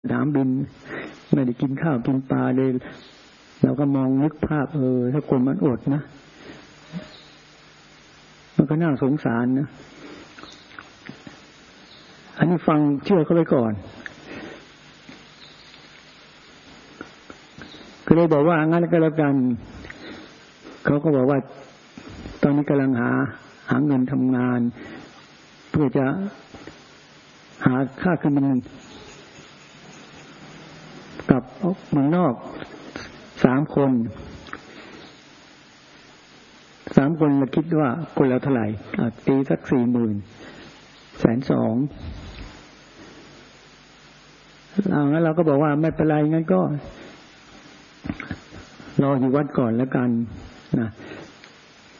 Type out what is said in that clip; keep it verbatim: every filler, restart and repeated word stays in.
สนามบินไม่ได้กินข้าวกินปลาเลยเราก็มองนึกภาพเออถ้าคนมันอดนะมันก็น่าสงสารนะอันนี้ฟังเชื่อเขาไปก่อนก็เลยบอกว่างั้นก็แล้วกันเขาก็บอกว่าตอนนี้กำลังหาหาเงินทำงานเพื่อจะหาค่าเครื่องบินกลับเมืองนอกสามคนสามคนเราคิดว่าคนละเท่าไหร่ตีสักสี่หมื่นแสนสองเอางั้นเราก็บอกว่าไม่เป็นไรงั้นก็รออยู่วัดก่อนแล้วกันนะ